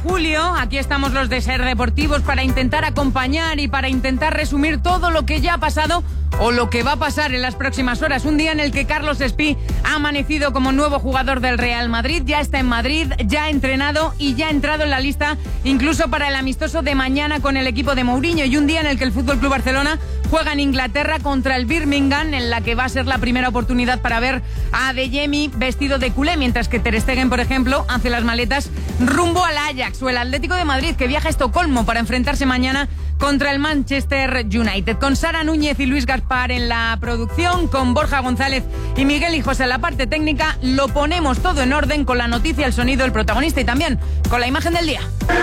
julio. Aquí estamos los de Ser Deportivos para intentar acompañar y para intentar resumir todo lo que ya ha pasado o lo que va a pasar en las próximas horas. Un día en el que Carlos Espí ha amanecido como nuevo jugador del Real Madrid. Ya está en Madrid, ya ha entrenado y ya ha entrado en la lista incluso para el amistoso de mañana con el equipo de Mourinho. Y un día en el que el FC Barcelona juega en Inglaterra contra el Birmingham, en la que va a ser la primera oportunidad para ver a Adeyemi vestido de culé, mientras que Ter Stegen, por ejemplo, hace las maletas rumbo al Ajax, o el Atlético de Madrid, que viaja a Estocolmo para enfrentarse mañana contra el Manchester United. Con Sara Núñez y Luis Gaspar en la producción, con Borja González y Miguel Hijos en la parte técnica, lo ponemos todo en orden con la noticia, el sonido, el protagonista y también con la imagen del día.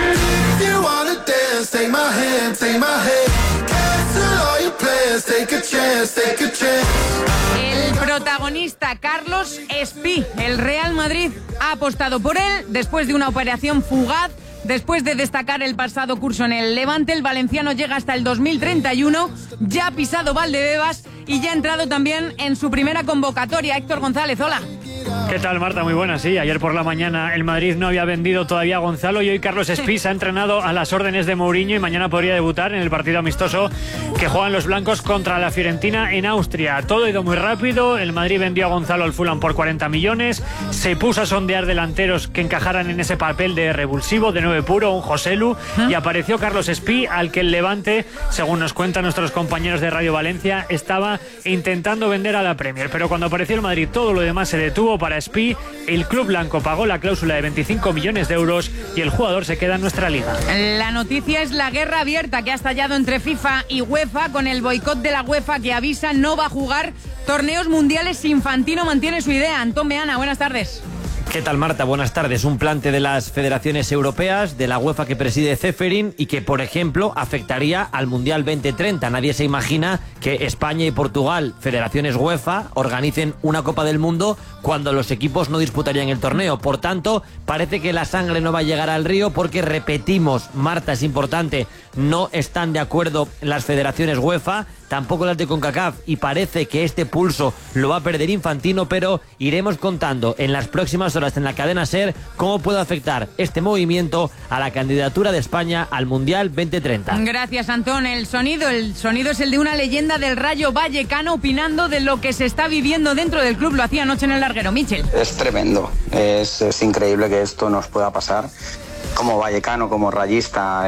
El protagonista, Carlos Espí. El Real Madrid ha apostado por él después de una operación fugaz. Después de destacar el pasado curso en el Levante, el valenciano llega hasta el 2031, ya ha pisado Valdebebas y ya ha entrado también en su primera convocatoria. Héctor González, hola. ¿Qué tal, Marta? Muy buenas, sí. Ayer por la mañana el Madrid no había vendido todavía a Gonzalo y hoy Carlos Espí se ha entrenado a las órdenes de Mourinho y mañana podría debutar en el partido amistoso que juegan los blancos contra la Fiorentina en Austria. Todo ha ido muy rápido. El Madrid vendió a Gonzalo al Fulham por 40 millones. Se puso a sondear delanteros que encajaran en ese papel de revulsivo, de 9 puro, un Joselu, y apareció Carlos Espí, al que el Levante, según nos cuentan nuestros compañeros de Radio Valencia, estaba intentando vender a la Premier. Pero cuando apareció el Madrid, todo lo demás se detuvo para Espí. El club blanco pagó la cláusula de 25 millones de euros y el jugador se queda en nuestra liga. La noticia es la guerra abierta que ha estallado entre FIFA y UEFA, con el boicot de la UEFA que avisa no va a jugar torneos mundiales si Infantino mantiene su idea. Antón Meana, buenas tardes. ¿Qué tal, Marta? Buenas tardes. Un plante de las federaciones europeas, de la UEFA que preside Ceferin y que, por ejemplo, afectaría al Mundial 2030. Nadie se imagina que España y Portugal, federaciones UEFA, organicen una Copa del Mundo cuando los equipos no disputarían el torneo. Por tanto, parece que la sangre no va a llegar al río porque, repetimos, Marta, es importante, no están de acuerdo las federaciones UEFA, tampoco las de CONCACAF, y parece que este pulso lo va a perder Infantino, pero iremos contando en las próximas horas en la cadena SER cómo puede afectar este movimiento a la candidatura de España al Mundial 2030. Gracias, Antón. El sonido es el de una leyenda del Rayo Vallecano opinando de lo que se está viviendo dentro del club. Lo hacía anoche en el larguero. Michel. Es tremendo, es increíble que esto nos pueda pasar. Como vallecano, como rayista,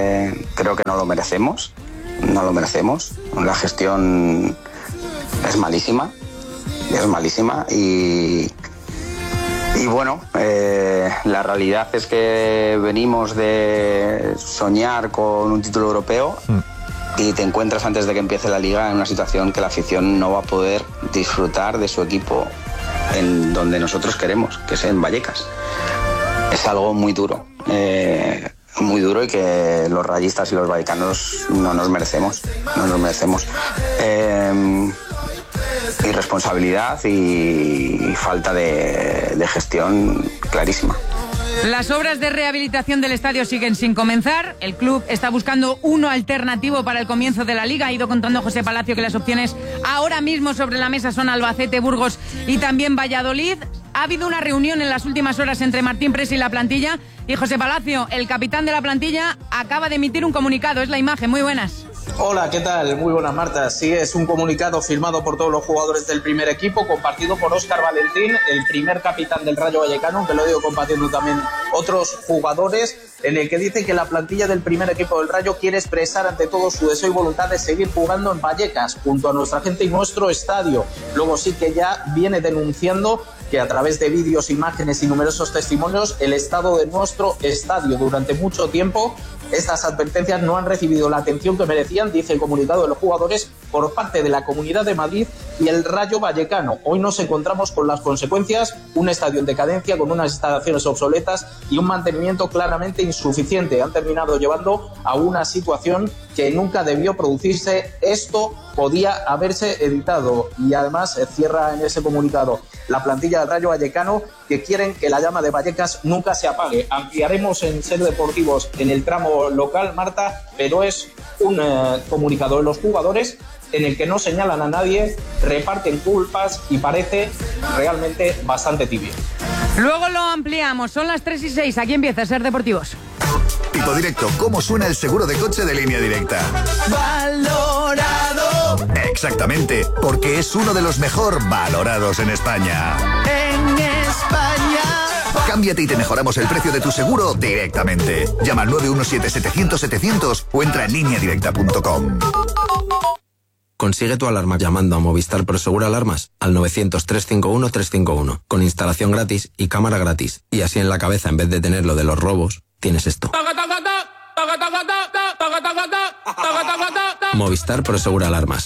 creo que no lo merecemos. La gestión es malísima y bueno, la realidad es que venimos de soñar con un título europeo y te encuentras antes de que empiece la liga en una situación que la afición no va a poder disfrutar de su equipo en donde nosotros queremos, que es en Vallecas. Es algo muy duro y que los rayistas y los vallecanos no nos merecemos. Irresponsabilidad y falta de gestión clarísima. Las obras de rehabilitación del estadio siguen sin comenzar. El club está buscando uno alternativo para el comienzo de la liga. Ha ido contando José Palacio que las opciones ahora mismo sobre la mesa son Albacete, Burgos y también Valladolid. Ha habido una reunión en las últimas horas entre Martín Pres y la plantilla. Y José Palacio, el capitán de la plantilla, acaba de emitir un comunicado. Es la imagen. Muy buenas. Hola, ¿qué tal? Muy buenas, Marta. Sí, es un comunicado firmado por todos los jugadores del primer equipo, compartido por Óscar Valentín, el primer capitán del Rayo Vallecano, que lo digo compartiendo también otros jugadores, en el que dice que la plantilla del primer equipo del Rayo quiere expresar ante todos su deseo y voluntad de seguir jugando en Vallecas, junto a nuestra gente y nuestro estadio. Luego sí que ya viene denunciando que a través de vídeos, imágenes y numerosos testimonios, el estado de nuestro estadio durante mucho tiempo, estas advertencias no han recibido la atención que merecían, dice el comunicado de los jugadores, por parte de la Comunidad de Madrid y el Rayo Vallecano. Hoy nos encontramos con las consecuencias, un estadio en decadencia, con unas instalaciones obsoletas y un mantenimiento claramente insuficiente. Han terminado llevando a una situación que nunca debió producirse. Esto podía haberse evitado. Y además cierra en ese comunicado la plantilla del Rayo Vallecano, que quieren que la llama de Vallecas nunca se apague. Ampliaremos en Ser Deportivos en el tramo local, Marta, pero es un comunicado de los jugadores en el que no señalan a nadie, reparten culpas y parece realmente bastante tibio. Luego lo ampliamos. Son las 3:06. Aquí empieza Ser Deportivos. Tipo Directo, ¿cómo suena el seguro de coche de Línea Directa? Valorado. Exactamente, porque es uno de los mejor valorados en España. En España. Cámbiate y te mejoramos el precio de tu seguro directamente. Llama al 917-700-700 o entra en lineadirecta.com. Consigue tu alarma llamando a Movistar Prosegur Alarmas al 900-351-351 con instalación gratis y cámara gratis. Y así en la cabeza, en vez de tener lo de los robos, tienes esto. Movistar Prosegur Alarmas.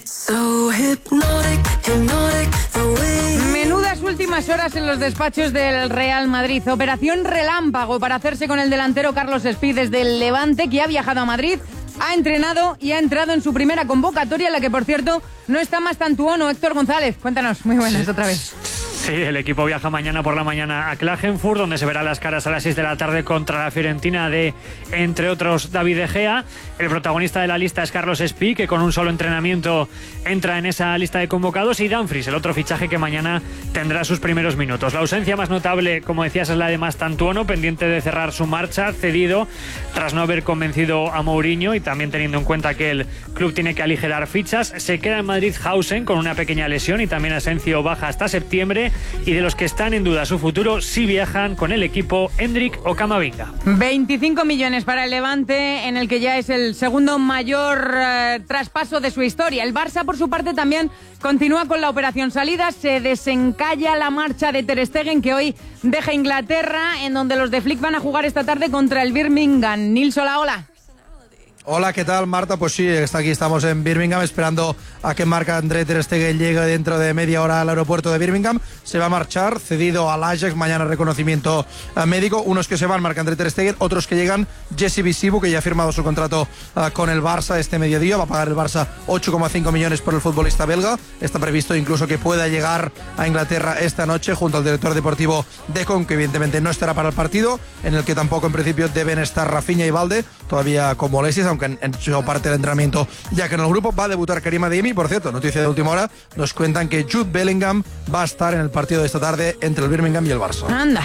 Menudas últimas horas en los despachos del Real Madrid. Operación relámpago para hacerse con el delantero Carlos Espí desde el Levante, que ha viajado a Madrid, ha entrenado y ha entrado en su primera convocatoria, en la que, por cierto, no está Mastantuono. Héctor González, cuéntanos. Muy buenas, otra vez. Sí, el equipo viaja mañana por la mañana a Klagenfurt, donde se verán las caras a las 6 de la tarde contra la Fiorentina de, entre otros, David De Gea. El protagonista de la lista es Carlos Espí, que con un solo entrenamiento entra en esa lista de convocados, y Dumfries, el otro fichaje que mañana tendrá sus primeros minutos. La ausencia más notable, como decías, es la de Mastantuono, pendiente de cerrar su marcha, cedido tras no haber convencido a Mourinho, y también teniendo en cuenta que el club tiene que aligerar fichas. Se queda en Madrid Hausen con una pequeña lesión, y también Asensio baja hasta septiembre. Y de los que están en duda su futuro, sí viajan con el equipo Hendrik o Camavinga. 25 millones para el Levante, en el que ya es el segundo mayor traspaso de su historia. El Barça, por su parte, también continúa con la operación salida. Se desencalla la marcha de Ter Stegen, que hoy deja Inglaterra, en donde los de Flick van a jugar esta tarde contra el Birmingham. Nils, hola. Hola, ¿qué tal, Marta? Pues sí, estamos en Birmingham esperando a que Marc-André Ter Stegen llegue dentro de media hora al aeropuerto de Birmingham. Se va a marchar, cedido al Ajax, mañana reconocimiento médico. Unos que se van, Marc-André Ter Stegen, otros que llegan, Jesse Bisibu, que ya ha firmado su contrato con el Barça este mediodía. Va a pagar el Barça 8,5 millones por el futbolista belga. Está previsto incluso que pueda llegar a Inglaterra esta noche junto al director deportivo Deco, que evidentemente no estará para el partido, en el que tampoco en principio deben estar Rafinha y Balde, todavía con molestias, aunque han hecho parte del entrenamiento ya que en el grupo. Va a debutar Karim Adeyemi. Por cierto, noticia de última hora, nos cuentan que Jude Bellingham va a estar en el partido de esta tarde entre el Birmingham y el Barça. Anda,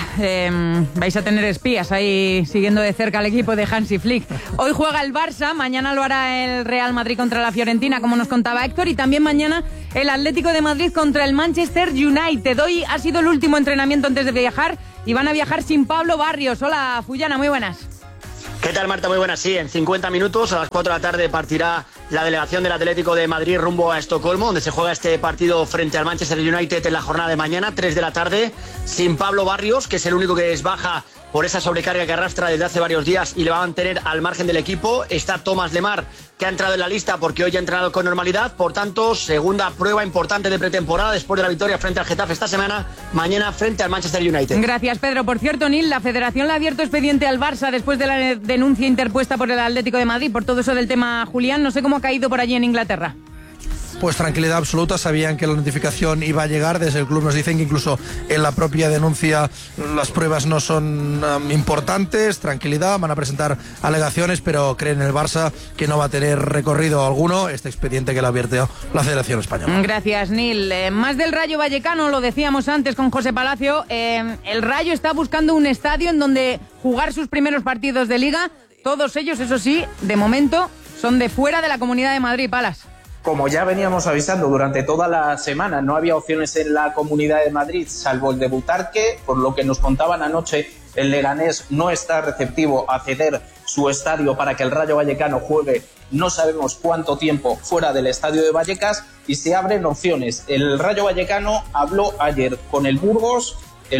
vais a tener espías ahí siguiendo de cerca al equipo de Hansi Flick. Hoy juega el Barça, mañana lo hará el Real Madrid contra la Fiorentina, como nos contaba Héctor, y también mañana el Atlético de Madrid contra el Manchester United. Hoy ha sido el último entrenamiento antes de viajar y van a viajar sin Pablo Barrios. Hola, Fullana, muy buenas. ¿Qué tal, Marta? Muy buenas. Sí, en 50 minutos, a las 4 de la tarde, partirá la delegación del Atlético de Madrid rumbo a Estocolmo, donde se juega este partido frente al Manchester United en la jornada de mañana, 3 de la tarde, sin Pablo Barrios, que es el único que es baja por esa sobrecarga que arrastra desde hace varios días y le va a mantener al margen del equipo. Está Thomas Lemar, que ha entrado en la lista porque hoy ha entrenado con normalidad. Por tanto, segunda prueba importante de pretemporada después de la victoria frente al Getafe esta semana, mañana frente al Manchester United. Gracias, Pedro. Por cierto, Nil, la Federación le ha abierto expediente al Barça después de la denuncia interpuesta por el Atlético de Madrid por todo eso del tema Julián. No sé cómo ha caído por allí en Inglaterra. Pues tranquilidad absoluta, sabían que la notificación iba a llegar. Desde el club nos dicen que incluso en la propia denuncia las pruebas no son importantes. Tranquilidad, van a presentar alegaciones, pero creen en el Barça que no va a tener recorrido alguno este expediente que le advierte la Federación Española. Gracias, Nil. Más del Rayo Vallecano, lo decíamos antes con José Palacio. El Rayo está buscando un estadio en donde jugar sus primeros partidos de Liga. Todos ellos, eso sí, de momento son de fuera de la Comunidad de Madrid, Palas. Como ya veníamos avisando durante toda la semana, no había opciones en la Comunidad de Madrid, salvo el de Butarque, por lo que nos contaban anoche, el Leganés no está receptivo a ceder su estadio para que el Rayo Vallecano juegue no sabemos cuánto tiempo fuera del estadio de Vallecas, y se abren opciones. El Rayo Vallecano habló ayer con el Burgos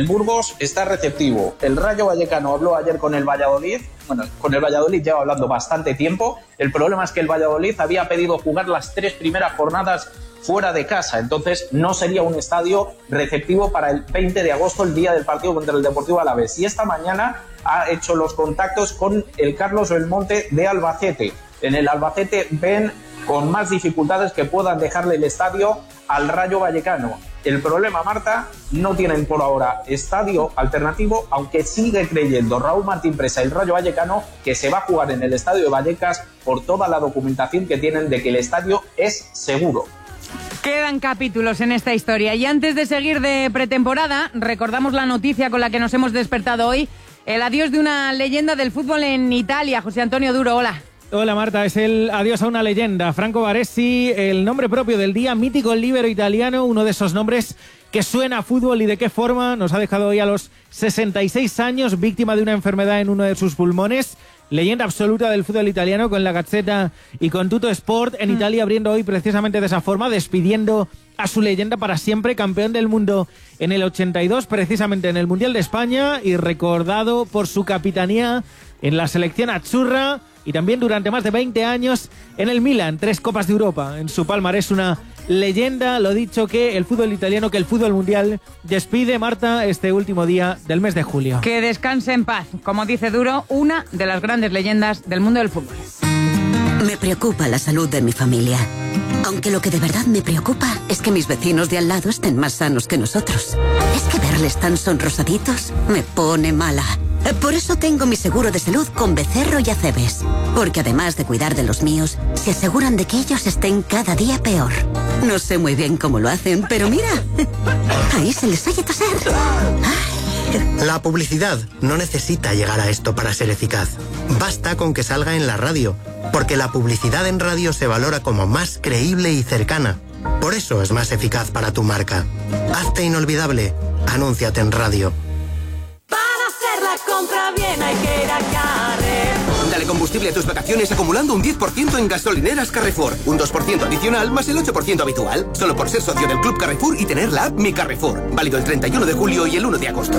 está receptivo. El Rayo Vallecano habló ayer con el Valladolid. Bueno, con el Valladolid lleva hablando bastante tiempo. El problema es que el Valladolid había pedido jugar las 3 primeras jornadas fuera de casa, entonces no sería un estadio receptivo para el 20 de agosto, el día del partido contra el Deportivo Alavés. Y esta mañana ha hecho los contactos con el Carlos Belmonte de Albacete. En el Albacete ven con más dificultades que puedan dejarle el estadio al Rayo Vallecano. El problema, Marta, no tienen por ahora estadio alternativo, aunque sigue creyendo Raúl Martín Presa y el Rayo Vallecano que se va a jugar en el estadio de Vallecas por toda la documentación que tienen de que el estadio es seguro. Quedan capítulos en esta historia y antes de seguir de pretemporada, recordamos la noticia con la que nos hemos despertado hoy. el adiós de una leyenda del fútbol en Italia. José Antonio Duro, hola. Hola Marta, es el adiós a una leyenda. Franco Baresi, el nombre propio del día, mítico líbero italiano, uno de esos nombres que suena a fútbol y de qué forma. Nos ha dejado hoy a los 66 años, víctima de una enfermedad en uno de sus pulmones. Leyenda absoluta del fútbol italiano, con la Gazzetta y con Tutto Sport en Italia, abriendo hoy precisamente de esa forma, despidiendo a su leyenda para siempre, campeón del mundo en el 82, precisamente en el Mundial de España, y recordado por su capitanía en la selección azzurra y también durante más de 20 años en el Milan, 3 Copas de Europa. En su palmarés una leyenda, lo dicho, que el fútbol italiano, que el fútbol mundial despide, Marta, este último día del mes de julio. Que descanse en paz. Como dice Duro, una de las grandes leyendas del mundo del fútbol. Me preocupa la salud de mi familia. Aunque lo que de verdad me preocupa es que mis vecinos de al lado estén más sanos que nosotros. Es que verles tan sonrosaditos me pone mala. Por eso tengo mi seguro de salud con Becerro y Acebes. Porque además de cuidar de los míos, se aseguran de que ellos estén cada día peor. No sé muy bien cómo lo hacen, pero mira, ahí se les oye toser. La publicidad no necesita llegar a esto para ser eficaz. Basta con que salga en la radio, porque la publicidad en radio se valora como más creíble y cercana. Por eso es más eficaz para tu marca. Hazte inolvidable. Anúnciate en radio. Compra bien, hay que ir a Carrefour. Dale combustible a tus vacaciones acumulando un 10% en gasolineras Carrefour. Un 2% adicional más el 8% habitual. Solo por ser socio del Club Carrefour y tener la app Mi Carrefour. Válido el 31 de julio y el 1 de agosto.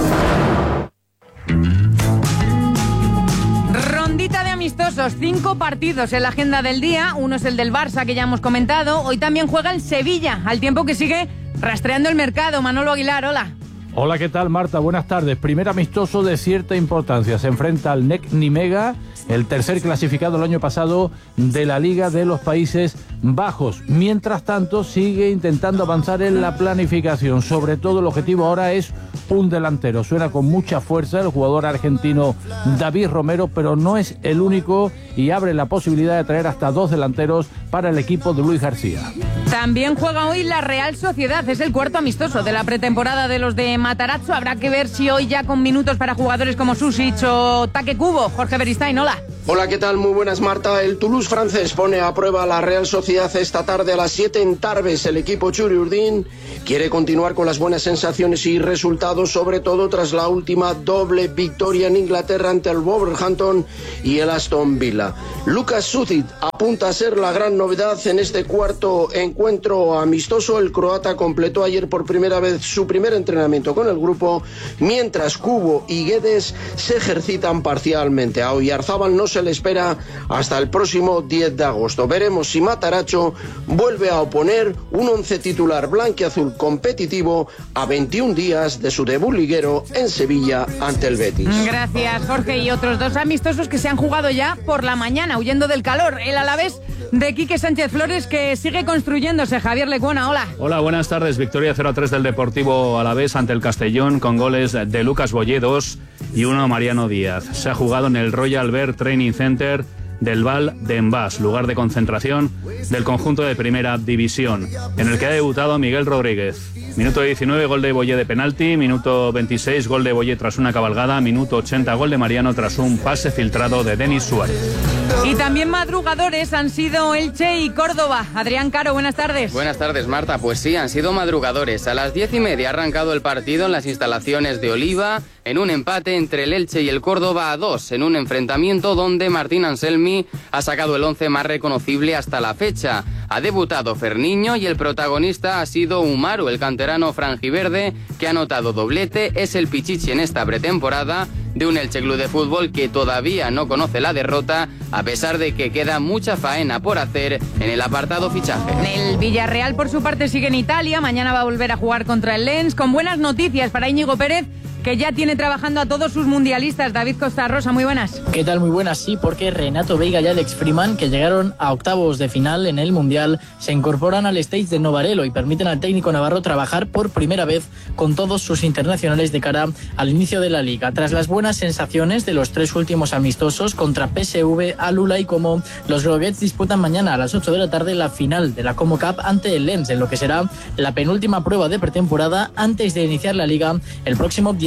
Rondita de amistosos, 5 partidos en la agenda del día. Uno es el del Barça, que ya hemos comentado. Hoy también juega el Sevilla, al tiempo que sigue rastreando el mercado. Manolo Aguilar, hola. Hola, ¿qué tal, Marta? Buenas tardes. Primer amistoso de cierta importancia. Se enfrenta al NEC Nimega, el tercer clasificado el año pasado de la Liga de los Países Bajos. Mientras tanto, sigue intentando avanzar en la planificación. Sobre todo, el objetivo ahora es un delantero. Suena con mucha fuerza el jugador argentino David Romero, pero no es el único y abre la posibilidad de traer hasta 2 delanteros para el equipo de Luis García. También juega hoy la Real Sociedad. Es el cuarto amistoso de la pretemporada de los de Matarazzo. Habrá que ver si hoy ya con minutos para jugadores como Susic o Taque Cubo. Jorge Beristain, hola. Hola, ¿qué tal? Muy buenas, Marta. El Toulouse francés pone a prueba a la Real Sociedad esta tarde a las 7 en Tarbes. El equipo Churi-Urdin quiere continuar con las buenas sensaciones y resultados, sobre todo tras la última doble victoria en Inglaterra ante el Wolverhampton y el Aston Villa. Lucas Sucic apunta a ser la gran novedad en este cuarto encuentro amistoso. El croata completó ayer por primera vez su primer entrenamiento con el grupo, mientras Cubo y Guedes se ejercitan parcialmente. A Oyarzábal no se le espera hasta el próximo 10 de agosto. Veremos si Matarazzo vuelve a oponer un once titular blanquiazul competitivo a 21 días de su debut liguero en Sevilla ante el Betis. Gracias, Jorge. Y otros 2 amistosos que se han jugado ya por la mañana, huyendo del calor. El Alavés de Quique Sánchez Flores, que sigue construyéndose. Javier Lecuona, hola. Hola, buenas tardes. Victoria 0-3 del Deportivo Alavés ante el Castellón, con goles de Lucas Boyé, 2 y 1 Mariano Díaz. Se ha jugado en el Royal Bear Training Center del Val d'Envàs, lugar de concentración del conjunto de primera división, en el que ha debutado Miguel Rodríguez. Minuto 19, gol de Boyé de penalti. Minuto 26, gol de Boyé tras una cabalgada. Minuto 80, gol de Mariano tras un pase filtrado de Denis Suárez. Y también madrugadores han sido Elche y Córdoba. Adrián Caro, buenas tardes. Buenas tardes, Marta. Pues sí, han sido madrugadores. A las 10:30 ha arrancado el partido en las instalaciones de Oliva, en un empate entre el Elche y el Córdoba a 2, en un enfrentamiento donde Martín Anselmi ha sacado el 11 más reconocible hasta la fecha. Ha debutado Ferniño y el protagonista ha sido Umaru, el canterano franjiverde, que ha anotado doblete. Es el pichichi en esta pretemporada de un Elche Club de Fútbol que todavía no conoce la derrota, a pesar de que queda mucha faena por hacer en el apartado fichaje. El Villarreal, por su parte, sigue en Italia. Mañana va a volver a jugar contra el Lens, con buenas noticias para Íñigo Pérez, que ya tiene trabajando a todos sus mundialistas. David Costa Rosa, muy buenas. ¿Qué tal? Muy buenas, sí, porque Renato Veiga y Alex Freeman, que llegaron a octavos de final en el Mundial, se incorporan al stage de Novarelo y permiten al técnico navarro trabajar por primera vez con todos sus internacionales de cara al inicio de la Liga. Tras las buenas sensaciones de los 3 últimos amistosos contra PSV, Alula y Como, los Groguets disputan mañana a las 8 de la tarde la final de la Como Cup ante el Lens, en lo que será la penúltima prueba de pretemporada antes de iniciar la Liga el próximo 10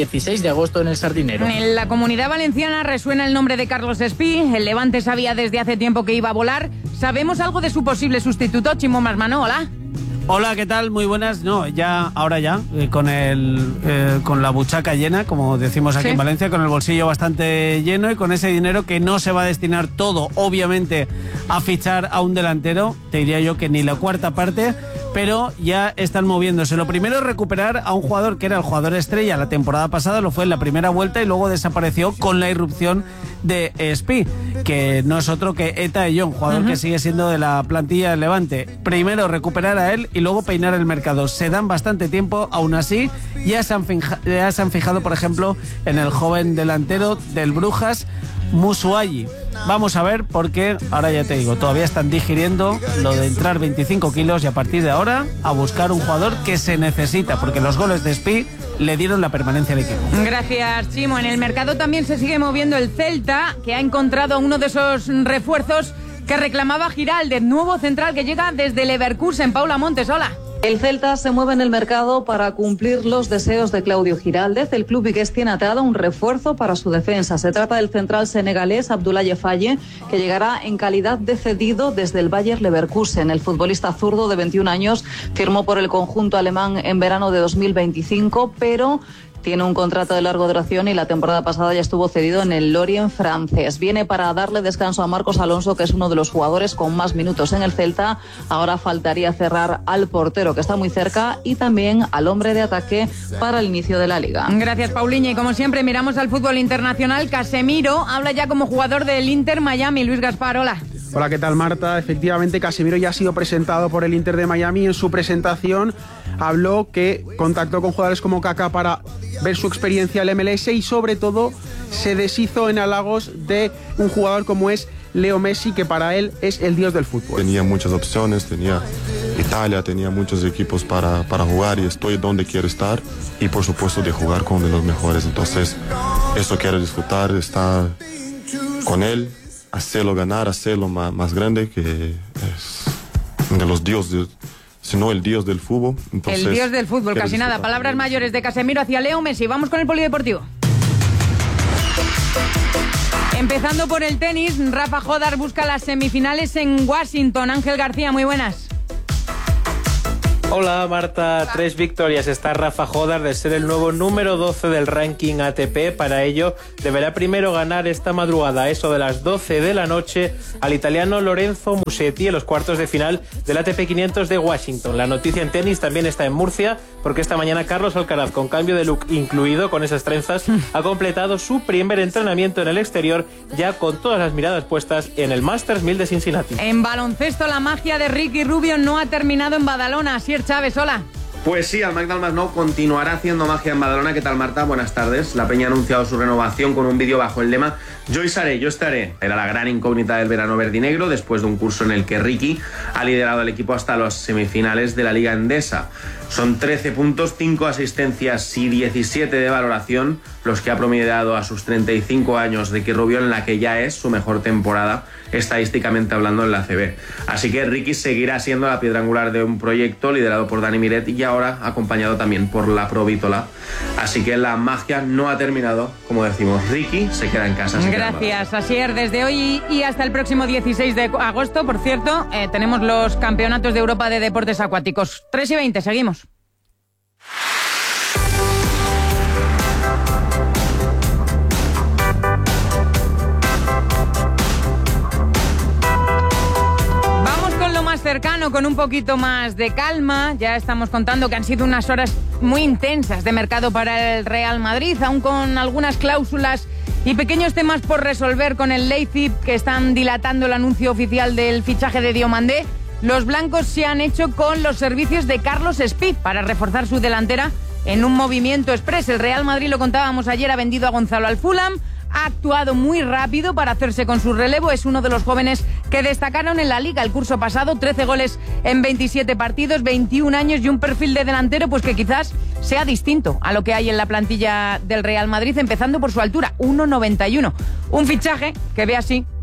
16 de agosto en el Sardinero. En la Comunidad Valenciana resuena el nombre de Carlos Espí. El Levante sabía desde hace tiempo que iba a volar. ¿Sabemos algo de su posible sustituto? Chimo Masmano, hola. Hola, ¿qué tal? Muy buenas. No, ahora ya, con la buchaca llena, como decimos aquí en Valencia, con el bolsillo bastante lleno y con ese dinero que no se va a destinar todo, obviamente, a fichar a un delantero. Te diría yo que ni la cuarta parte, pero ya están moviéndose. Lo primero es recuperar a un jugador que era el jugador estrella la temporada pasada, lo fue en la primera vuelta y luego desapareció con la irrupción de Espí, que no es otro que Eta Eyón, jugador que sigue siendo de la plantilla del Levante. Primero recuperar a él y luego peinar el mercado. Se dan bastante tiempo, aún así ya se han fijado, por ejemplo, en el joven delantero del Brujas, Musuayi. Vamos a ver, porque ahora ya te digo, todavía están digiriendo lo de entrar 25 kilos y a partir de ahora a buscar un jugador que se necesita, porque los goles de Espí le dieron la permanencia al equipo. Gracias, Chimo. En el mercado también se sigue moviendo el Celta, que ha encontrado a uno de esos refuerzos que reclamaba Giraldez, nuevo central que llega desde Leverkusen. Paula Montes, hola. El Celta se mueve en el mercado para cumplir los deseos de Claudio Giraldez. El club vigués tiene atado un refuerzo para su defensa. Se trata del central senegalés Abdoulaye Faye, que llegará en calidad de cedido desde el Bayer Leverkusen. El futbolista zurdo de 21 años firmó por el conjunto alemán en verano de 2025, pero tiene un contrato de larga duración y la temporada pasada ya estuvo cedido en el Lorient francés. Viene para darle descanso a Marcos Alonso, que es uno de los jugadores con más minutos en el Celta. Ahora faltaría cerrar al portero, que está muy cerca, y también al hombre de ataque para el inicio de la Liga. Gracias, Pauliña. Y como siempre, miramos al fútbol internacional. Casemiro habla ya como jugador del Inter Miami. Luis Gaspar, hola. Hola, ¿qué tal, Marta? Efectivamente, Casemiro ya ha sido presentado por el Inter de Miami. En su presentación habló que contactó con jugadores como Kaká para ver su experiencia en el MLS y sobre todo se deshizo en halagos de un jugador como es Leo Messi, que para él es el dios del fútbol. Tenía muchas opciones, tenía Italia, tenía muchos equipos para jugar y estoy donde quiero estar y por supuesto de jugar con uno de los mejores. Entonces eso quiero disfrutar, estar con él, hacerlo ganar, hacerlo más grande, que es de los dioses, sino el dios del fútbol. Entonces, el dios del fútbol, casi nada. Palabras mayores de Casemiro hacia Leo Messi. Vamos con el polideportivo. Empezando por el tenis, Rafa Jodar busca las semifinales en Washington. Ángel García, muy buenas. Hola Marta, 3 victorias está Rafa Jodar de ser el nuevo número 12 del ranking ATP. Para ello deberá primero ganar esta madrugada, eso de las 12 de la noche, al italiano Lorenzo Musetti en los cuartos de final del ATP 500 de Washington. La noticia en tenis también está en Murcia, porque esta mañana Carlos Alcaraz, con cambio de look incluido, con esas trenzas, ha completado su primer entrenamiento en el exterior, ya con todas las miradas puestas en el Masters 1000 de Cincinnati. En baloncesto, la magia de Ricky Rubio no ha terminado en Badalona. Asier Chávez, hola. Pues sí, al Magdal Masnou continuará haciendo magia en Badalona. ¿Qué tal, Marta? Buenas tardes. La Peña ha anunciado su renovación con un vídeo bajo el lema "Yo seré, yo estaré". Era la gran incógnita del verano verdinegro, después de un curso en el que Ricky ha liderado al equipo hasta las semifinales de la Liga Endesa. Son 13 puntos, 5 asistencias y 17 de valoración los que ha promediado a sus 35 años Ricky Rubio, en la que ya es su mejor temporada estadísticamente hablando en la ACB. Así que Ricky seguirá siendo la piedra angular de un proyecto liderado por Dani Miret y ahora acompañado también por la Provítola. Así que la magia no ha terminado, como decimos. Ricky se queda en casa. Gracias, Asier. Desde hoy y hasta el próximo 16 de agosto, por cierto, tenemos los campeonatos de Europa de deportes acuáticos. 3:20, seguimos. Cercano, con un poquito más de calma. Ya estamos contando que han sido unas horas muy intensas de mercado para el Real Madrid, aún con algunas cláusulas y pequeños temas por resolver con el Leipzig, que están dilatando el anuncio oficial del fichaje de Diomandé. Los blancos se han hecho con los servicios de Carlos Espí para reforzar su delantera en un movimiento express. El Real Madrid, lo contábamos ayer, ha vendido a Gonzalo al Fulham. Ha actuado muy rápido para hacerse con su relevo. Es uno de los jóvenes que destacaron en la Liga el curso pasado. 13 goles en 27 partidos, 21 años y un perfil de delantero pues que quizás sea distinto a lo que hay en la plantilla del Real Madrid, empezando por su altura, 1,91. Un fichaje que ve así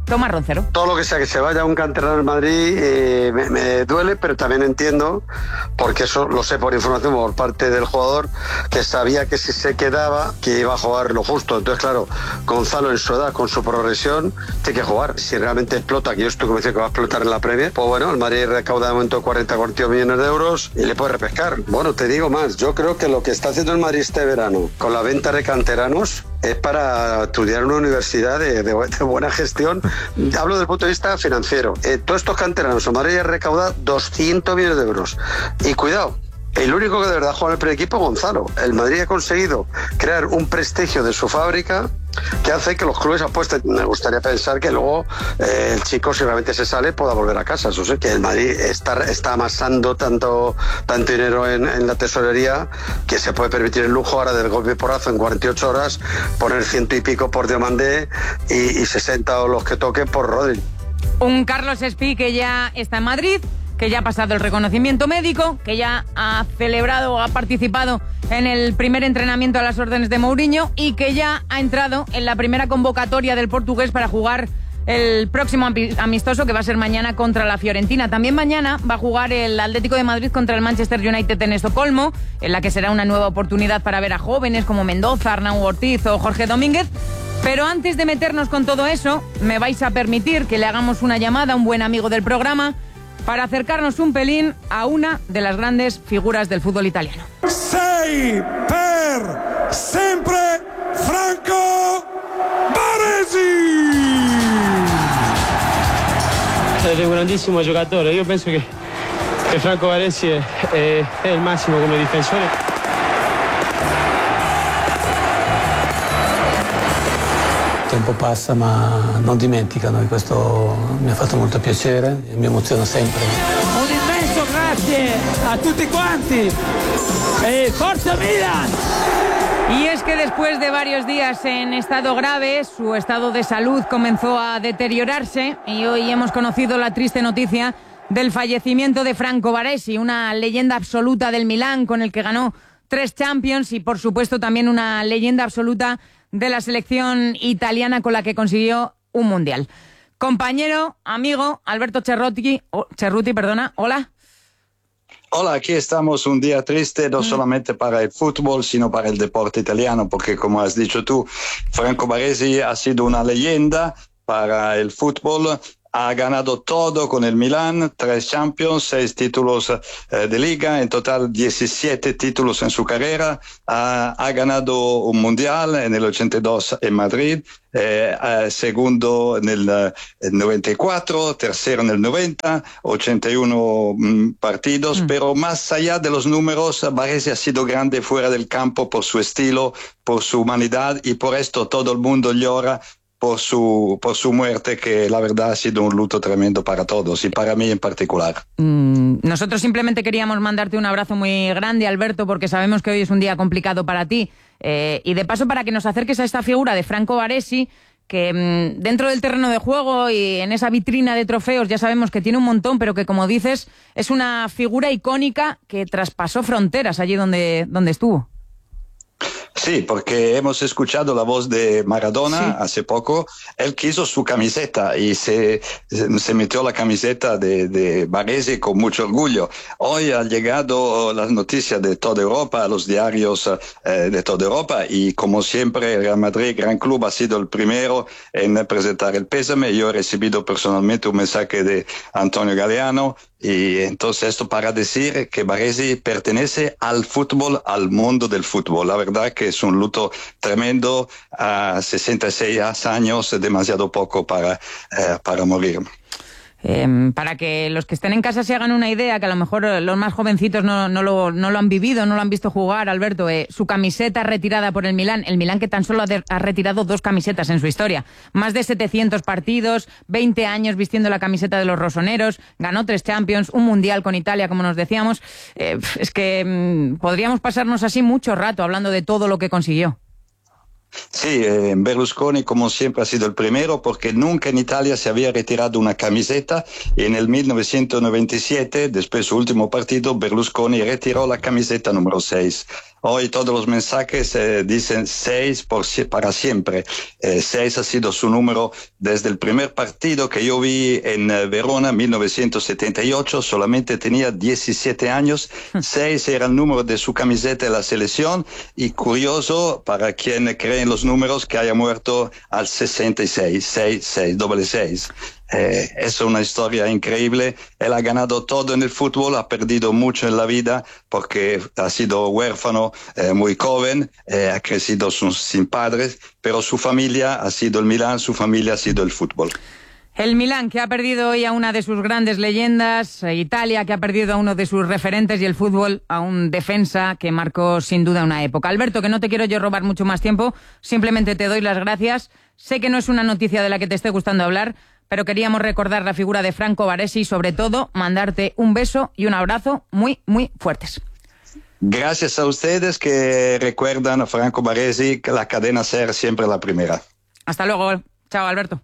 Tomás Roncero. Todo lo que sea que se vaya un canterano al Madrid me duele, pero también entiendo, porque eso lo sé por información por parte del jugador, que sabía que si se quedaba, que iba a jugar lo justo. Entonces, claro, Gonzalo en su edad, con su progresión, tiene que jugar. Si realmente explota, que yo estoy convencido que va a explotar en la Premier, pues bueno, el Madrid recauda de momento 40-42 millones de euros y le puede repescar. Bueno, te digo más, yo creo que lo que está haciendo el Madrid este verano con la venta de canteranos es para estudiar en una universidad de buena gestión. Hablo desde el punto de vista financiero. Todos estos canteranos, el Madrid recauda 200 millones de euros. Y cuidado, el único que de verdad juega en el primer equipo es Gonzalo. El Madrid ha conseguido crear un prestigio de su fábrica que hace que los clubes apuesten. Me gustaría pensar que luego el chico, si realmente se sale, pueda volver a casa. Eso sí, que el Madrid está amasando tanto dinero en la tesorería que se puede permitir el lujo ahora del golpe y porrazo en 48 horas, poner 100 y pico por Diomandé y 60 o los que toquen por Rodri. Un Carlos Espí que ya está en Madrid, que ya ha pasado el reconocimiento médico, que ya ha celebrado, ha participado en el primer entrenamiento a las órdenes de Mourinho y que ya ha entrado en la primera convocatoria del portugués para jugar el próximo amistoso, que va a ser mañana contra la Fiorentina. También mañana va a jugar el Atlético de Madrid contra el Manchester United en Estocolmo, en la que será una nueva oportunidad para ver a jóvenes como Mendoza, Arnau Ortiz o Jorge Domínguez. Pero antes de meternos con todo eso, me vais a permitir que le hagamos una llamada a un buen amigo del programa para acercarnos un pelín a una de las grandes figuras del fútbol italiano. Sei per sempre Franco Baresi! È un grandissimo giocatore, io penso che Franco Baresi è il massimo come difensore. Il tempo passa ma non dimenticano e questo mi ha fatto molto piacere e mi emoziona sempre. Un immenso grazie a tutti quanti e Forza Milan! Y es que después de varios días en estado grave, su estado de salud comenzó a deteriorarse y hoy hemos conocido la triste noticia del fallecimiento de Franco Baresi, una leyenda absoluta del Milán con el que ganó 3 Champions y por supuesto también una leyenda absoluta de la selección italiana con la que consiguió un mundial. Compañero, amigo, Alberto Cerruti, hola. Hola, aquí estamos un día triste, no solamente para el fútbol, sino para el deporte italiano, porque como has dicho tú, Franco Baresi ha sido una leyenda para el fútbol. Ha ganado todo con el Milan, 3 Champions, 6 títulos de Liga, en total 17 títulos en su carrera. Ha ganado un Mundial en el 82 en Madrid, segundo en el 94, tercero en el 90, 81 partidos, pero más allá de los números, Baresi ha sido grande fuera del campo por su estilo, por su humanidad y por esto todo el mundo llora por su muerte, que la verdad ha sido un luto tremendo para todos y para mí en particular. Nosotros simplemente queríamos mandarte un abrazo muy grande, Alberto, porque sabemos que hoy es un día complicado para ti. Y de paso para que nos acerques a esta figura de Franco Baresi, que dentro del terreno de juego y en esa vitrina de trofeos ya sabemos que tiene un montón, pero que como dices es una figura icónica que traspasó fronteras allí donde estuvo. Sí, porque hemos escuchado la voz de Maradona hace poco. Él quiso su camiseta y se metió la camiseta de Baresi con mucho orgullo. Hoy han llegado las noticias de toda Europa, a los diarios de toda Europa, y como siempre el Real Madrid, gran club, ha sido el primero en presentar el pésame. Yo he recibido personalmente un mensaje de Antonio Galeano, y entonces esto para decir que Baresi pertenece al fútbol, al mundo del fútbol. La verdad que es un luto tremendo, a 66 años, demasiado poco para morir. Para que los que estén en casa se hagan una idea, que a lo mejor los más jovencitos no lo han vivido, no lo han visto jugar, Alberto, su camiseta retirada por el Milán que tan solo ha retirado 2 camisetas en su historia, más de 700 partidos, 20 años vistiendo la camiseta de los rosoneros, ganó 3 Champions, un Mundial con Italia, como nos decíamos. Es que podríamos pasarnos así mucho rato hablando de todo lo que consiguió. Sí, Berlusconi como siempre ha sido el primero, porque nunca en Italia se había retirado una camiseta, y en el 1997, después de su último partido, Berlusconi retiró la camiseta número 6. Hoy todos los mensajes dicen 6 para siempre. 6 ha sido su número desde el primer partido que yo vi en Verona, 1978. Solamente tenía 17 años. 6 era el número de su camiseta de la selección. Y curioso, para quien cree en los números, que haya muerto al 66. 6, doble 6. Es una historia increíble. Él ha ganado todo en el fútbol, ha perdido mucho en la vida porque ha sido huérfano muy joven, ha crecido sin padres, pero su familia ha sido el Milán, su familia ha sido el fútbol. El Milán, que ha perdido hoy a una de sus grandes leyendas, Italia, que ha perdido a uno de sus referentes, y el fútbol a un defensa que marcó sin duda una época. Alberto, que no te quiero yo robar mucho más tiempo, simplemente te doy las gracias. Sé que no es una noticia de la que te esté gustando hablar, pero queríamos recordar la figura de Franco Baresi y sobre todo mandarte un beso y un abrazo muy, muy fuertes. Gracias a ustedes que recuerdan a Franco Baresi, que la cadena SER siempre la primera. Hasta luego. Chao, Alberto.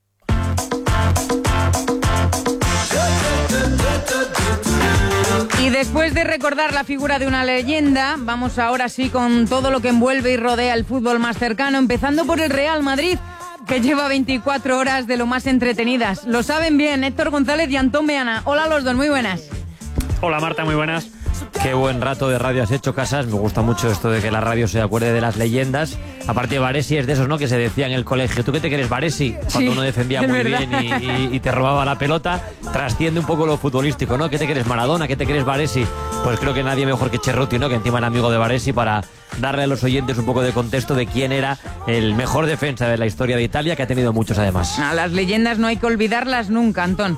Y después de recordar la figura de una leyenda, vamos ahora sí con todo lo que envuelve y rodea el fútbol más cercano, empezando por el Real Madrid, que lleva 24 horas de lo más entretenidas. Lo saben bien Héctor González y Antón Meana. Hola a los dos, muy buenas. Hola Marta, muy buenas. Qué buen rato de radio has hecho, Casas. Me gusta mucho esto de que la radio se acuerde de las leyendas. Aparte, Baresi es de esos, ¿no?, que se decía en el colegio. ¿Tú qué te crees, Baresi? Cuando uno defendía muy bien y te robaba la pelota. Trasciende un poco lo futbolístico, ¿no? ¿Qué te crees, Maradona? ¿Qué te crees, Baresi? Pues creo que nadie mejor que Cerruti, ¿no?, que encima era amigo de Baresi, para darle a los oyentes un poco de contexto de quién era el mejor defensa de la historia de Italia, que ha tenido muchos además. A las leyendas no hay que olvidarlas nunca, Antón.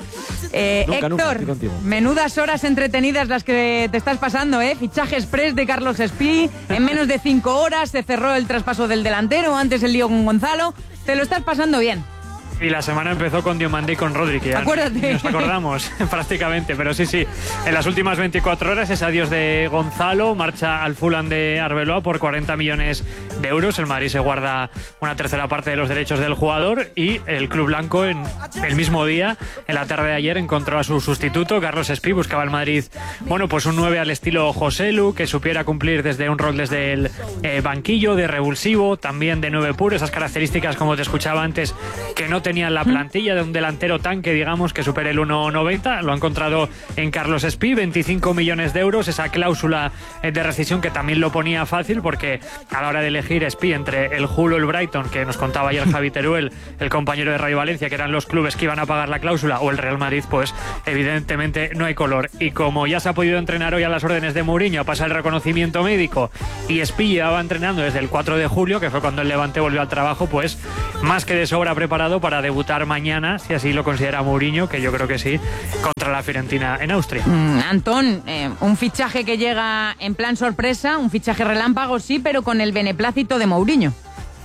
Héctor, menudas horas entretenidas las que te estás pasando, ¿eh? Fichaje express de Carlos Espí, en menos de 5 horas se cerró el traspaso del delantero, antes el lío con Gonzalo. Te lo estás pasando bien. Y la semana empezó con Diomandé y con Rodri, que ya acuérdate. Nos acordamos prácticamente, pero sí. En las últimas 24 horas es adiós de Gonzalo, marcha al Fulham de Arbeloa por 40 millones de euros. El Madrid se guarda una tercera parte de los derechos del jugador y el club blanco en el mismo día, en la tarde de ayer, encontró a su sustituto. Carlos Espí buscaba el Madrid, bueno, pues un 9 al estilo Joselu, que supiera cumplir desde un rol desde el banquillo, de revulsivo, también de 9 puro, esas características, como te escuchaba antes, que no tenían la plantilla de un delantero tanque, digamos, que supere el 1,90. Lo ha encontrado en Carlos Espí, 25 millones de euros, esa cláusula de rescisión que también lo ponía fácil, porque a la hora de elegir Espí entre el Hull o el Brighton, que nos contaba ayer Javi Teruel, el compañero de Rayo Valencia, que eran los clubes que iban a pagar la cláusula, o el Real Madrid, pues evidentemente no hay color. Y como ya se ha podido entrenar hoy a las órdenes de Mourinho, pasa el reconocimiento médico, y Espí llevaba entrenando desde el 4 de julio, que fue cuando el Levante volvió al trabajo, pues más que de sobra preparado para debutar mañana, si así lo considera Mourinho, que yo creo que sí, contra la Fiorentina en Austria. Antón, un fichaje que llega en plan sorpresa, un fichaje relámpago, sí, pero con el beneplácito de Mourinho.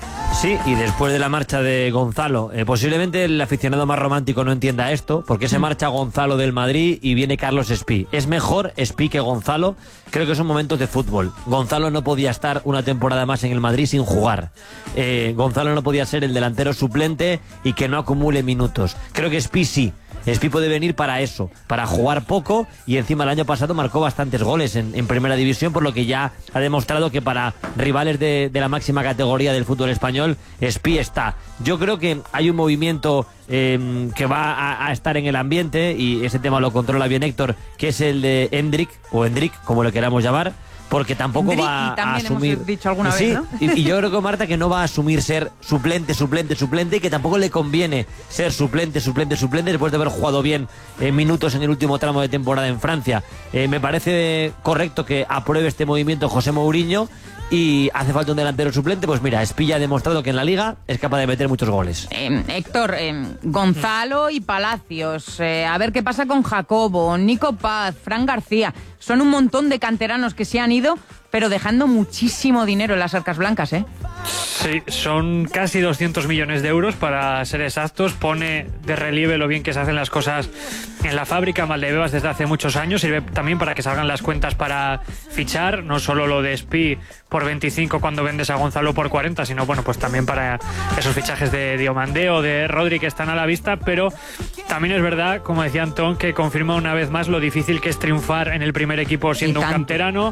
Sí, y después de la marcha de Gonzalo, posiblemente el aficionado más romántico no entienda esto, porque se marcha Gonzalo del Madrid y viene Carlos Espí. ¿Es mejor Espí que Gonzalo? Creo que son momentos de fútbol. Gonzalo no podía estar una temporada más en el Madrid sin jugar. Gonzalo no podía ser el delantero suplente y que no acumule minutos. Creo que Espí sí. Espí puede venir para eso, para jugar poco, y encima el año pasado marcó bastantes goles en primera división, por lo que ya ha demostrado que para rivales de la máxima categoría del fútbol español, Espí está. Yo creo que hay un movimiento que va a estar en el ambiente, y ese tema lo controla bien Héctor, que es el de Endrick, o Endrick, como le queramos llamar, porque tampoco va a asumir. Hemos dicho alguna vez, ¿no? y yo creo que Marta, que no va a asumir ser suplente, y que tampoco le conviene ser suplente después de haber jugado bien minutos en el último tramo de temporada en Francia. Me parece correcto que apruebe este movimiento José Mourinho, y hace falta un delantero suplente. Pues mira, Espí ha demostrado que en la Liga es capaz de meter muchos goles. Héctor, Gonzalo y Palacios, a ver qué pasa con Jacobo, Nico Paz, Fran García. Son un montón de canteranos que se han ido, pero dejando muchísimo dinero en las arcas blancas, ¿eh? Sí, son casi 200 millones de euros para ser exactos. Pone de relieve lo bien que se hacen las cosas en la fábrica Valdebebas desde hace muchos años. Sirve también para que salgan las cuentas para fichar, no solo lo de Espí por 25 cuando vendes a Gonzalo por 40, sino bueno, pues también para esos fichajes de Diomandé o de Rodri que están a la vista. Pero También es verdad, como decía Antón, que confirma una vez más lo difícil que es triunfar en el primer equipo siendo un canterano.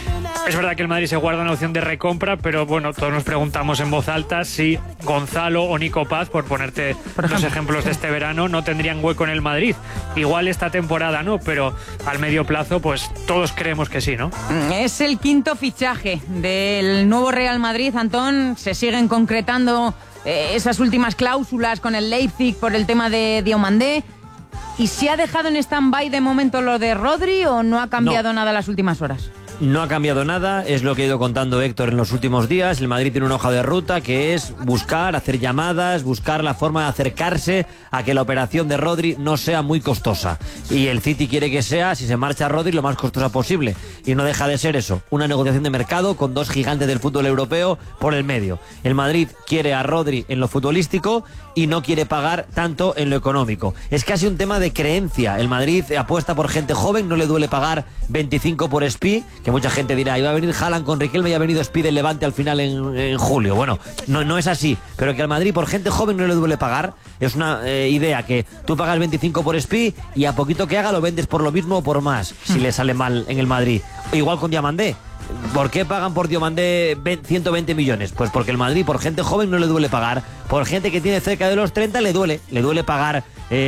Es verdad que el Madrid se guarda una opción de recompra, pero bueno, todos nos preguntamos en voz alta si Gonzalo o Nico Paz, por ponerte los ejemplos de este verano, no tendrían hueco en el Madrid. Igual esta temporada no, pero al medio plazo pues todos creemos que sí, ¿no? Es el quinto fichaje del nuevo Real Madrid, Antón. Se siguen concretando esas últimas cláusulas con el Leipzig por el tema de Diomandé. ¿Y se ha dejado en stand-by de momento lo de Rodri o no ha cambiado nada en las últimas horas? No ha cambiado nada, es lo que ha ido contando Héctor en los últimos días. El Madrid tiene una hoja de ruta que es buscar, hacer llamadas, buscar la forma de acercarse a que la operación de Rodri no sea muy costosa. Y el City quiere que sea, si se marcha Rodri, lo más costosa posible. Y no deja de ser eso, una negociación de mercado con dos gigantes del fútbol europeo por el medio. El Madrid quiere a Rodri en lo futbolístico y no quiere pagar tanto en lo económico. Es casi un tema de creencia. El Madrid apuesta por gente joven, no le duele pagar 25 por Spi, que mucha gente dirá, iba a venir Haaland con Riquelme y ha venido Spi del Levante al final en julio. Bueno, no es así, pero que al Madrid por gente joven no le duele pagar. Es una idea que tú pagas 25 por Spi y a poquito que haga lo vendes por lo mismo o por más, si le sale mal en el Madrid. Igual con Diomandé. ¿Por qué pagan por Diomandé 120 millones? Pues porque el Madrid por gente joven no le duele pagar. Por gente que tiene cerca de los 30 le duele pagar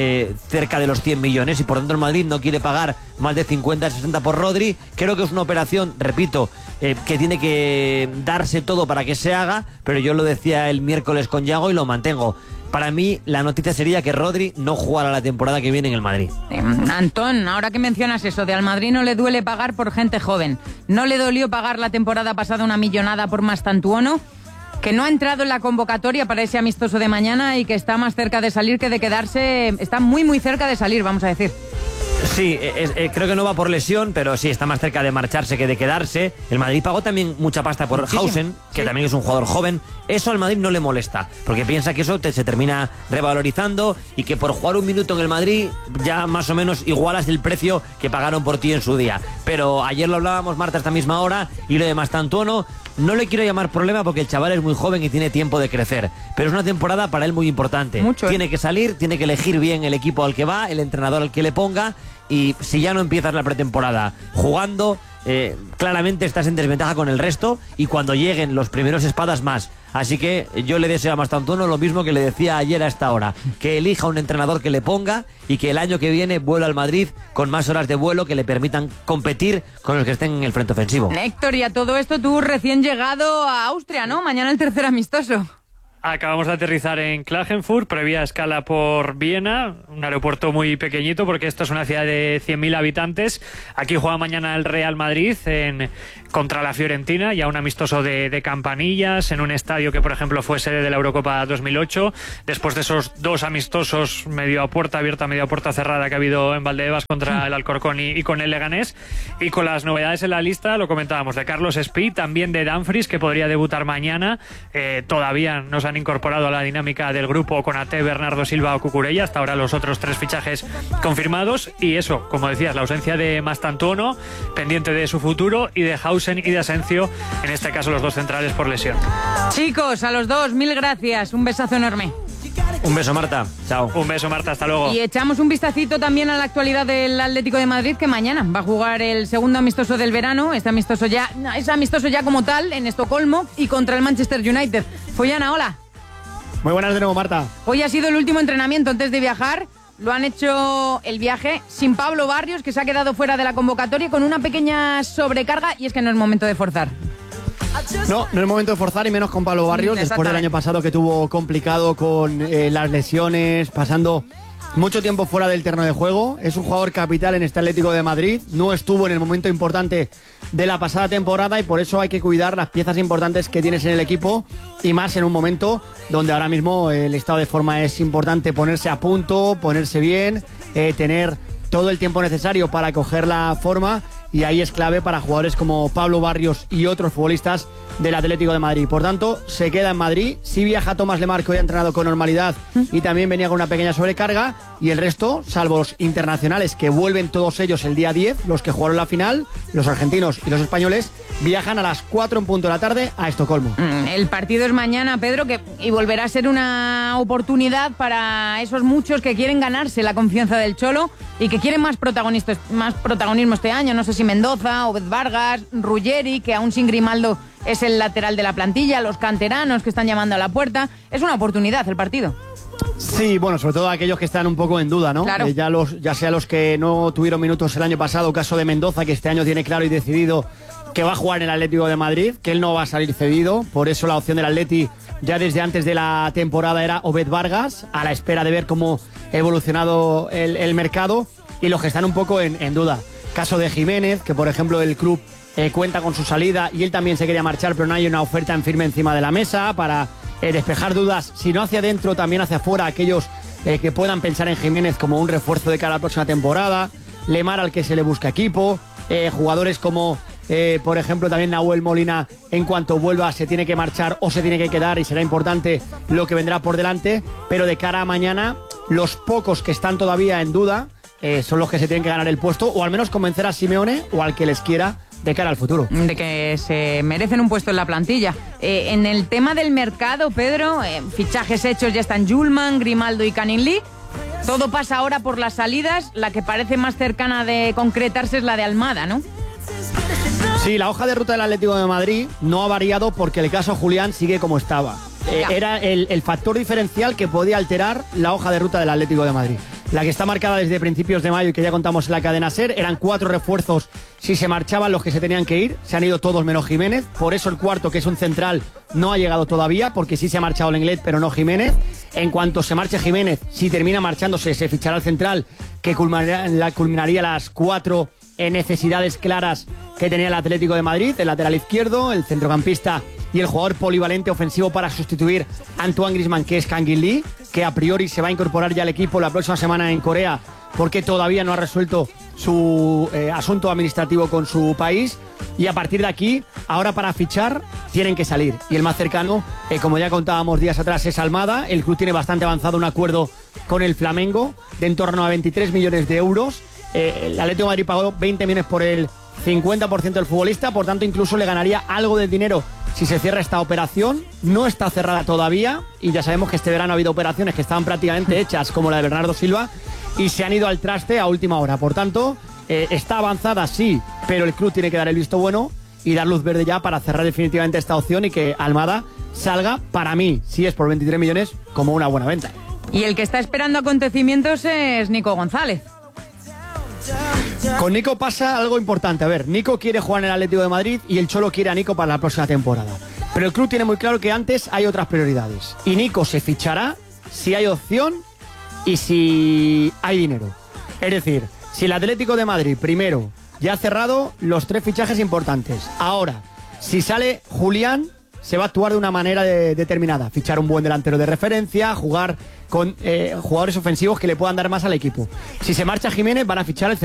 cerca de los 100 millones y por tanto el Madrid no quiere pagar más de 50, 60 por Rodri. Creo que es una operación, repito, que tiene que darse todo para que se haga, pero yo lo decía el miércoles con Yago y lo mantengo. Para mí la noticia sería que Rodri no jugara la temporada que viene en el Madrid. Antón, ahora que mencionas eso, de al Madrid no le duele pagar por gente joven. ¿No le dolió pagar la temporada pasada una millonada por Mastantuono? Que no ha entrado en la convocatoria para ese amistoso de mañana y que está más cerca de salir que de quedarse. Está muy muy cerca de salir, vamos a decir. Sí, creo que no va por lesión, pero sí, está más cerca de marcharse que de quedarse. El Madrid pagó también mucha pasta por Hausen, que también es un jugador joven. Eso al Madrid no le molesta, porque piensa que eso se termina revalorizando y que por jugar un minuto en el Madrid ya más o menos igualas el precio que pagaron por ti en su día. Pero ayer lo hablábamos, Marta, a esta misma hora, y lo de Mastantuono no le quiero llamar problema porque el chaval es muy joven y tiene tiempo de crecer, pero es una temporada para él muy importante. Tiene que salir, tiene que elegir bien el equipo al que va, el entrenador al que le ponga, y si ya no empiezas la pretemporada jugando, claramente estás en desventaja con el resto y cuando lleguen los primeros espadas más. Así que yo le deseo a Mastantuono lo mismo que le decía ayer a esta hora, que elija un entrenador que le ponga y que el año que viene vuelva al Madrid con más horas de vuelo que le permitan competir con los que estén en el frente ofensivo. Héctor, y a todo esto tú recién llegado a Austria, ¿no? Mañana el tercer amistoso. Acabamos de aterrizar en Klagenfurt, previa escala por Viena, un aeropuerto muy pequeñito porque esto es una ciudad de 100.000 habitantes. Aquí juega mañana el Real Madrid contra la Fiorentina, ya un amistoso de campanillas, en un estadio que por ejemplo fue sede de la Eurocopa 2008, después de esos dos amistosos medio a puerta abierta, medio a puerta cerrada que ha habido en Valdebebas contra el Alcorcón y con el Leganés, y con las novedades en la lista, lo comentábamos, de Carlos Spi, también de Dumfries, que podría debutar mañana, todavía no se han incorporado a la dinámica del grupo Konaté, Bernardo Silva o Cucurella, hasta ahora los otros tres fichajes confirmados, y eso, como decías, la ausencia de Mastantuono, pendiente de su futuro, y de Hausen y de Asencio, en este caso los dos centrales por lesión. Chicos, a los dos, mil gracias, un besazo enorme. Un beso, Marta, chao. Un beso, Marta, hasta luego. Y echamos un vistacito también a la actualidad del Atlético de Madrid, que mañana va a jugar el segundo amistoso del verano. Es amistoso ya como tal en Estocolmo y contra el Manchester United. Follana, hola. Muy buenas de nuevo, Marta. Hoy ha sido el último entrenamiento antes de viajar. Lo han hecho el viaje sin Pablo Barrios, que se ha quedado fuera de la convocatoria con una pequeña sobrecarga, y es que no es momento de forzar. No es momento de forzar, y menos con Pablo Barrios, después del año pasado que tuvo complicado con las lesiones, pasando mucho tiempo fuera del terreno de juego. Es un jugador capital en este Atlético de Madrid, no estuvo en el momento importante de la pasada temporada y por eso hay que cuidar las piezas importantes que tienes en el equipo, y más en un momento donde ahora mismo el estado de forma es importante, ponerse a punto, ponerse bien, tener todo el tiempo necesario para coger la forma y ahí es clave para jugadores como Pablo Barrios y otros futbolistas del Atlético de Madrid. Por tanto, se queda en Madrid. Sí viaja Tomás Lemar, que hoy ha entrenado con normalidad y también venía con una pequeña sobrecarga, y el resto, salvo los internacionales, que vuelven todos ellos el día 10, los que jugaron la final, los argentinos y los españoles, viajan a las 4 en punto de la tarde a Estocolmo. El partido es mañana, Pedro, y volverá a ser una oportunidad para esos muchos que quieren ganarse la confianza del Cholo y que quieren más protagonismo este año. No sé si Mendoza, Obed Vargas, Ruggeri, que aún sin Grimaldo es el lateral de la plantilla, los canteranos que están llamando a la puerta. Es una oportunidad el partido. Sí, bueno, sobre todo aquellos que están un poco en duda, ¿no? Claro. Ya sea los que no tuvieron minutos el año pasado, caso de Mendoza, que este año tiene claro y decidido que va a jugar en el Atlético de Madrid, que él no va a salir cedido. Por eso la opción del Atleti ya desde antes de la temporada era Obed Vargas, a la espera de ver cómo ha evolucionado el mercado, y los que están un poco en duda. Caso de Jiménez, que por ejemplo el club cuenta con su salida y él también se quería marchar, pero no hay una oferta en firme encima de la mesa para despejar dudas, si no hacia adentro, también hacia afuera, aquellos que puedan pensar en Jiménez como un refuerzo de cara a la próxima temporada. Lemar, al que se le busca equipo, jugadores como por ejemplo también Nahuel Molina, en cuanto vuelva se tiene que marchar o se tiene que quedar, y será importante lo que vendrá por delante. Pero de cara a mañana, los pocos que están todavía en duda son los que se tienen que ganar el puesto, o al menos convencer a Simeone o al que les quiera de cara al futuro. De que se merecen un puesto en la plantilla. En el tema del mercado, Pedro, fichajes hechos ya están Julman, Grimaldo y Canning Lee. Todo pasa ahora por las salidas. La que parece más cercana de concretarse es la de Almada, ¿no? Sí, la hoja de ruta del Atlético de Madrid no ha variado porque el caso Julián sigue como estaba. Era el factor diferencial que podía alterar la hoja de ruta del Atlético de Madrid. La que está marcada desde principios de mayo y que ya contamos en la cadena SER, eran 4 refuerzos si se marchaban los que se tenían que ir. Se han ido todos menos Jiménez. Por eso el cuarto, que es un central, no ha llegado todavía, porque sí se ha marchado Lenglet, pero no Jiménez. En cuanto se marche Jiménez, si termina marchándose, se fichará el central, que culminaría las 4 necesidades claras que tenía el Atlético de Madrid: el lateral izquierdo, el centrocampista y el jugador polivalente ofensivo para sustituir a Antoine Griezmann, que es Canning Lee, que a priori se va a incorporar ya al equipo la próxima semana en Corea, porque todavía no ha resuelto su asunto administrativo con su país. Y a partir de aquí, ahora para fichar, tienen que salir. Y el más cercano, como ya contábamos días atrás, es Almada. El club tiene bastante avanzado un acuerdo con el Flamengo de en torno a 23 millones de euros. El Atlético de Madrid pagó 20 millones por el 50% del futbolista, por tanto incluso le ganaría algo de dinero si se cierra esta operación. No está cerrada todavía, y ya sabemos que este verano ha habido operaciones que estaban prácticamente hechas, como la de Bernardo Silva, y se han ido al traste a última hora. Por tanto, está avanzada, sí, pero el club tiene que dar el visto bueno y dar luz verde ya para cerrar definitivamente esta opción y que Almada salga, para mí, si es por 23 millones, como una buena venta. Y el que está esperando acontecimientos es Nico González. Con Nico pasa algo importante. A ver, Nico quiere jugar en el Atlético de Madrid y el Cholo quiere a Nico para la próxima temporada. Pero el club tiene muy claro que antes hay otras prioridades. Y Nico se fichará si hay opción y si hay dinero. Es decir, si el Atlético de Madrid primero ya ha cerrado los 3 fichajes importantes. Ahora, si sale Julián, se va a actuar de una manera determinada. Fichar un buen delantero de referencia, jugar con jugadores ofensivos que le puedan dar más al equipo. Si se marcha Jiménez, van a fichar el